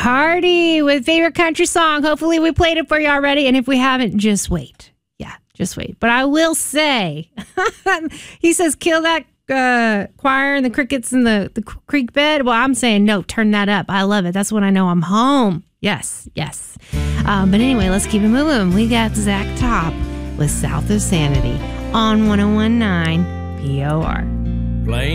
Hardy with favorite country song. Hopefully we played it for you already. And if we haven't, just wait. Yeah, just wait. But I will say, he says, kill that choir and the crickets in the creek bed. Well, I'm saying, no, turn that up. I love it. That's when I know I'm home. Yes. But anyway, let's keep it moving. We got Zach Top with South of Sanity on 101.9 POR.